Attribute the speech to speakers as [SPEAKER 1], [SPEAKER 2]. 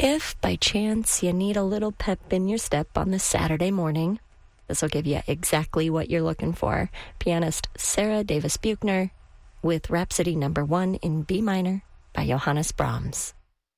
[SPEAKER 1] If by chance you need a little pep in your step on this Saturday morning, this will give you exactly what you're looking for. Pianist Sarah Davis Buchner with Rhapsody No. 1 in B minor by Johannes Brahms.